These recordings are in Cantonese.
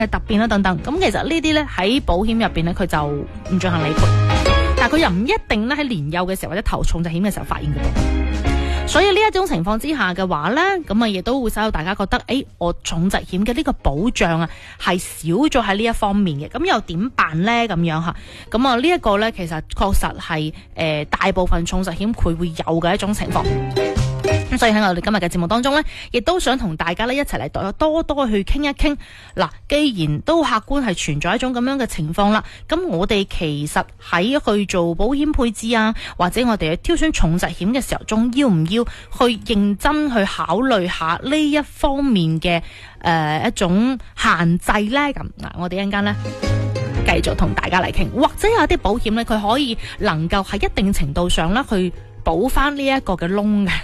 嘅突變啦等等。咁其實呢啲咧喺保險入邊咧，佢就唔進行理賠，但係佢又唔一定咧喺年幼嘅時候或者投重疾險嘅時候發現嘅噃。所以呢一種情況之下嘅話呢，咁啊亦都會使到大家覺得，我重疾險嘅呢個保障啊係少咗喺呢一方面嘅，咁又點辦呢？咁樣吓，咁啊呢一個呢，其實確實係大部分重疾險佢會有嘅一種情況。咁所以喺我哋今日嘅節目當中呢，亦都想同大家呢一齊嚟多多去傾一傾。嗱，既然都客觀係存在一種咁樣嘅情況啦，咁我哋其實喺去做保險配置啊，或者我哋去挑選重疾險嘅時候，仲要唔要去認真去考慮下呢一方面嘅一種限制呢？咁嗱，我哋一陣間呢繼續同大家嚟傾，或者有啲保險呢，佢可以能夠喺一定程度上呢去補翻呢一個嘅窿嘅。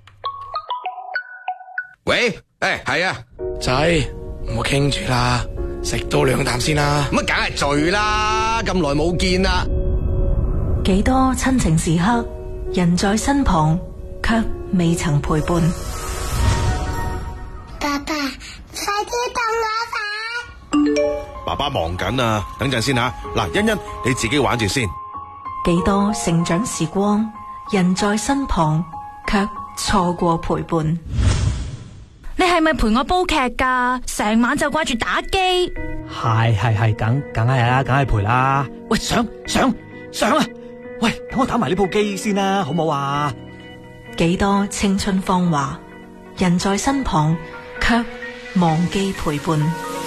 喂，係啊， 仔，唔好傾住啦，食多2啖先啦。 咁啊，梗係醉啦，咁耐冇見啦。 幾多親情時刻，人在身旁，卻未曾陪伴。 爸爸，快啲等我飯。 爸爸忙緊啊，等陣先吓。嗱，欣欣你自己玩住先。 幾多成長時光，人在身旁，卻錯過陪伴。 你係咪陪我煲劇㗎？成晚就掛住打機。 係，梗係啦，梗係陪啦。喂，上啊！喂，等我打埋呢部機先啦，好冇啊？ 幾多青春芳華，人在身旁，卻忘記陪伴。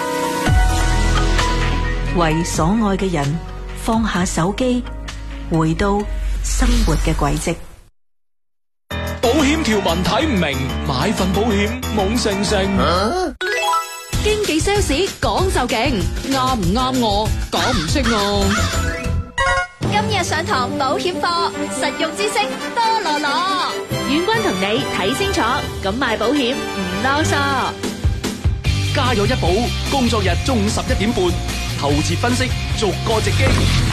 為所愛嘅人放下手機，回到生活嘅軌跡。 保險條文睇唔明，買份保險懵成成。 經紀 sales 講就勁，啱唔啱我講唔識我。 今日上堂保險課，實用知識多羅羅。 遠君同你睇清楚，咁買保險唔囉嗦。 加油一保，工作日中午11點半，透徹分析，逐個直擊。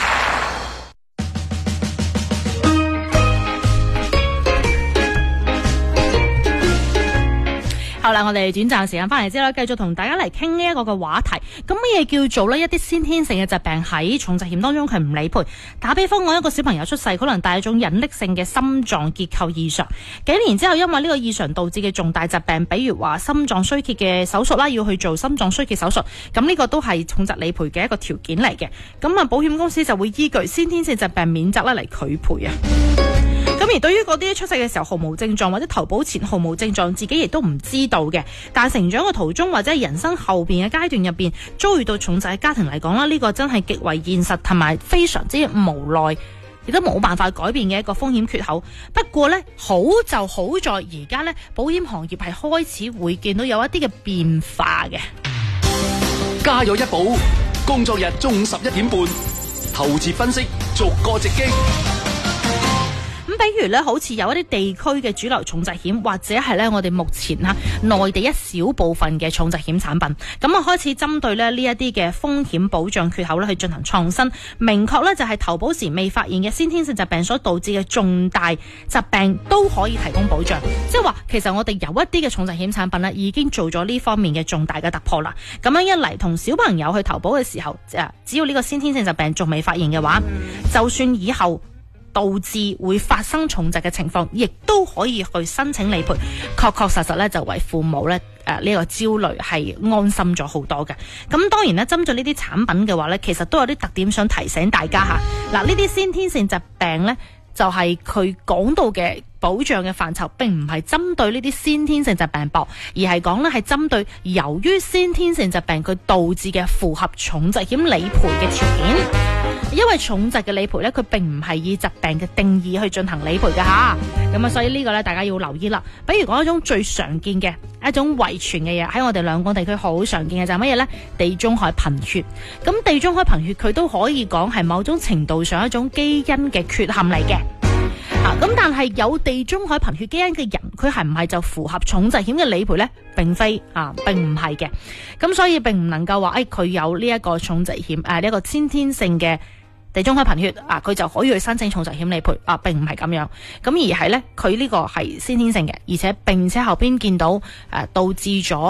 好啦，我哋短暫時間翻嚟之後，繼續同大家嚟傾呢一個嘅話題。咁乜嘢叫做呢一啲先天性嘅疾病喺重疾險當中佢唔理賠？打比方，我一個小朋友出世，可能帶一種隱匿性嘅心臟結構異常，幾年之後因為呢個異常導致嘅重大疾病，比如話心臟衰竭嘅手術啦，要去做心臟衰竭手術，咁呢個都係重疾理賠嘅一個條件嚟嘅。咁啊，保險公司就會依據先天性疾病免責咧嚟拒賠啊。咁而對於嗰啲出世嘅時候毫無症狀或者投保前毫無症狀，自己亦都唔知道嘅，但係成長嘅途中或者係人生後邊嘅階段入邊遭遇到重疾嘅家庭嚟講啦，呢個真係極為現實同埋非常之無奈，亦都冇辦法改變嘅一個風險缺口。不過呢，好就好在而家呢，保險行業係開始會見到有一啲嘅變化嘅。 加油一保，工作日中午11點半，透徹分析，逐個直擊。 比如咧，好似有一啲地區嘅主流重疾險，或者係咧我哋目前內地一小部分嘅重疾險產品，咁啊開始針對咧呢一啲嘅風險保障缺口咧去進行創新，明確咧就係投保時未發現嘅先天性疾病所導致嘅重大疾病都可以提供保障。即係話，其實我哋有一啲嘅重疾險產品咧已經做咗呢方面嘅重大嘅突破啦。咁樣一嚟，同小朋友去投保嘅時候，只要呢個先天性疾病仲未發現嘅話，就算以後導致會發生重疾嘅情況，亦都可以去申請理賠，確實咧就為父母咧呢個焦慮係安心咗好多嘅。咁當然咧，針對呢啲產品嘅話咧，其實都有啲特點想提醒大家吓。嗱，呢啲先天性疾病咧，就係佢講到嘅保障嘅範疇，並唔係針對呢啲先天性疾病博，而係講咧係針對由於先天性疾病佢導致嘅符合重疾險理賠嘅條件。因為重疾嘅理賠咧，佢並唔係以疾病嘅定義去進行理賠嘅吓，咁啊，所以呢個咧大家要留意啦。比如講一種最常見嘅一種遺傳嘅嘢，喺我哋兩廣地區好常見嘅就係乜嘢咧？地中海貧血。咁地中海貧血佢都可以講係某種程度上一種基因嘅缺陷嚟嘅。咁但係有地中海貧血基因嘅人，佢係唔係就符合重疾險嘅理賠呢？並非並唔係嘅。咁所以並唔能夠話佢有呢一個重疾險呢一個先天性嘅地中海貧血佢就可以去申請重疾險理賠並唔係咁樣。咁而係呢，佢呢個係先天性嘅，而且並且後邊見到導致咗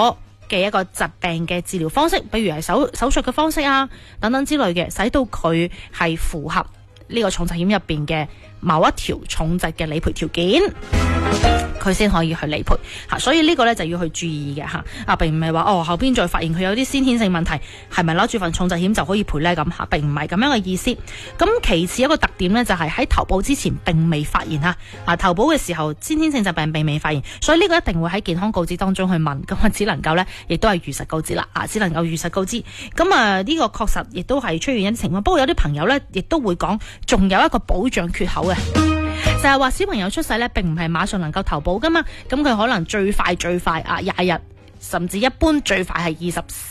嘅一個疾病嘅治療方式，比如係手術嘅方式啊等等之類嘅，使到佢係符合呢個重疾險入邊嘅某一條重疾嘅理賠條件，佢先可以去理賠吓。所以呢個呢就要去注意嘅吓，並唔係話後邊再發現佢有啲先天性問題，係咪攞住份重疾險就可以賠呢？咁吓，並唔係咁樣嘅意思。咁其次一個特點呢，就係喺投保之前並未發現投保嘅時候先天性疾病並未發現，所以呢個一定會喺健康告知當中去問，咁啊只能夠呢，亦都係如實告知啦，只能夠如實告知。咁啊呢個確實亦都係出現一啲情況，不過有啲朋友呢，亦都會講，仲有一個保障缺口嘅。就係話小朋友出世咧，並唔係馬上能夠投保噶嘛，咁佢可能最快20日，甚至一般最快係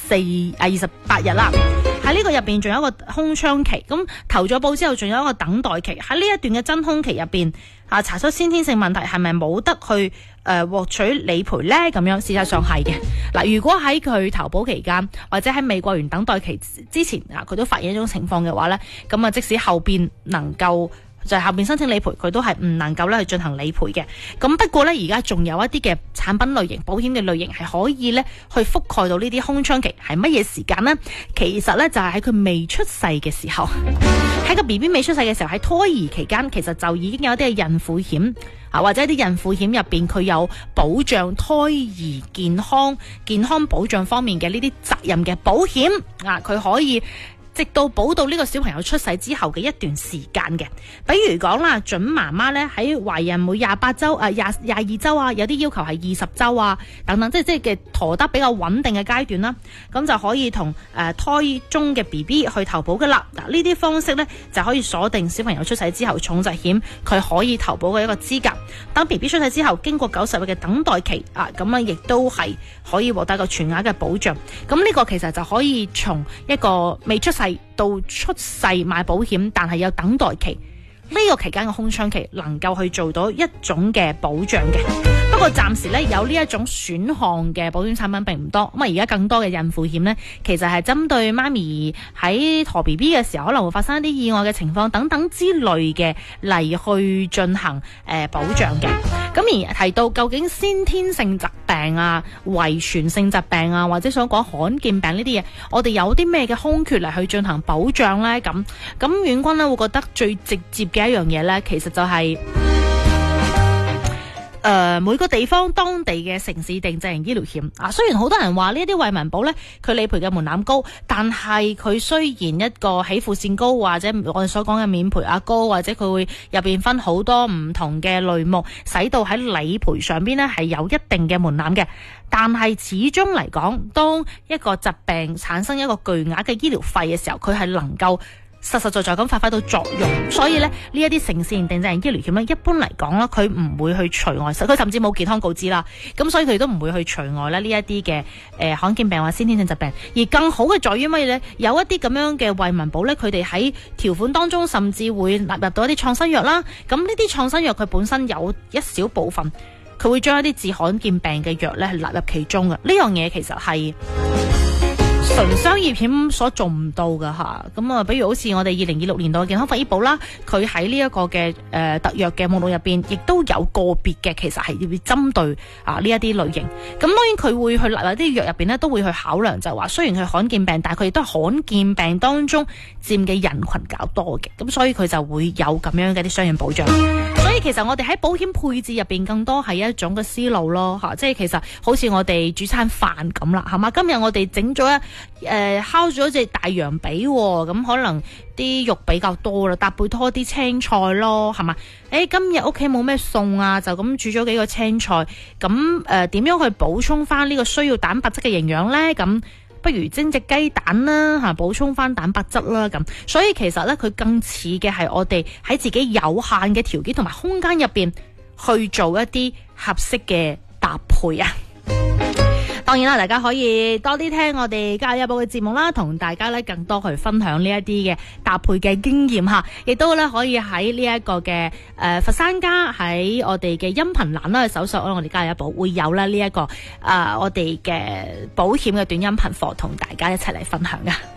28日啦。喺呢個入邊仲有一個空窗期，咁投咗保之後仲有一個等待期。喺呢一段嘅真空期入邊，查出先天性問題係咪冇得去獲取理賠呢？咁樣事實上係嘅。嗱，如果喺佢投保期間或者喺未過完等待期之前佢都發現一種情況嘅話呢，咁啊即使後邊能夠就係後邊申請理賠，佢都係唔能夠咧去進行理賠嘅。咁不過呢，而家仲有一啲嘅產品類型、保險嘅類型係可以呢去覆蓋到呢啲空窗期。係乜嘢時間呢？其實呢，就係喺佢未出世嘅時候，喺個 BB 未出世嘅時候，喺胎兒期間，其實就已經有啲係孕婦險或者一啲孕婦險入邊佢有保障胎兒健康保障方面嘅呢啲責任嘅保險佢可以直到保到呢個小朋友出世之後嘅一段時間嘅。比如講啦，準媽媽咧喺懷孕每28周22周有啲要求係20周等等，即係嘅陀得比較穩定嘅階段啦，咁就可以同胎中嘅 BB 去投保噶啦。嗱，呢啲方式咧就可以鎖定小朋友出世之後重疾險佢可以投保嘅一個資格。當 BB 出世之後，經過90日嘅等待期咁亦都係可以獲得一個全額嘅保障。咁呢個其實就可以從一個未出世到出世買保險，但係有等待期呢個期間嘅空窗期，能夠去做到一種嘅保障嘅。不過暫時有呢一種選項嘅保險產品並唔多。咁而家更多嘅孕婦險呢，其實係針對媽咪喺陀 BB 嘅時候可能會發生一啲意外嘅情況等等之類嘅嚟去進行保障嘅。咁而提到究竟先天性疾病遺傳性疾病或者所講罕見病呢啲嘢，我哋有啲咩嘅空缺嚟去進行保障呢？咁遠君呢會覺得最直接嘅一樣嘢呢，其實就係每個地方當地嘅城市定制型醫療險雖然好多人話呢一啲惠民保呢，佢理賠嘅門檻高，但係佢雖然一個起付線高，或者我哋所講嘅免賠高，或者佢會入邊分好多唔同嘅類目，使到喺理賠上邊呢係有一定嘅門檻嘅。但係始終嚟講，當一個疾病產生一個巨額嘅醫療費嘅時候，佢係能夠實實在在咁發揮到作用。所以呢一啲城市型定制型醫療險一般嚟講啦，佢唔會去除外，佢甚至冇健康告知啦，咁所以佢都唔會去除外呢一啲嘅罕見病或先天性疾病。而更好嘅在於乜嘢呢？有一啲咁樣嘅惠民保呢，佢哋喺條款當中甚至會納入到一啲創新藥啦。咁呢啲創新藥佢本身有一小部分，佢會將一啲治罕見病嘅藥呢係納入其中嘅。呢樣嘢其實係純商業險所做唔到㗎吓。咁比如好似我哋2026年度嘅健康法醫保啦，佢喺呢一個嘅特約嘅目錄入邊，亦都有個別嘅其實係要針對呢一啲類型。咁當然佢會去納入啲藥入邊呢，都會去考量就係話，雖然佢罕見病，但係佢亦都係罕見病當中佔嘅人群較多嘅，咁所以佢就會有咁樣嘅啲商業保障。所以其實我哋喺保險配置入邊更多係一種嘅思路咯吓，即係其實好似我哋煮餐飯咁啦，係嘛？今日我哋整咗烤咗隻大羊髀，咁可能啲肉比較多啦，搭配多啲青菜咯，係嘛？今日屋企冇咩餸就咁煮咗幾個青菜，咁點樣去補充翻呢個需要蛋白質嘅營養呢？咁不如蒸隻雞蛋啦吓，補充翻蛋白質啦咁。所以其實咧，佢更似嘅係我哋喺自己有限嘅條件同埋空間入邊去做一啲合適嘅搭配啊。當然啦，大家可以多啲聽我哋家有一寶嘅節目啦，同大家咧更多去分享呢一啲嘅搭配嘅經驗吓，亦都咧可以喺呢一個嘅佛山家喺我哋嘅音頻欄啦去搜索我哋家有一寶，會有咧呢一個我哋嘅保險嘅短音頻課同大家一齊嚟分享噶。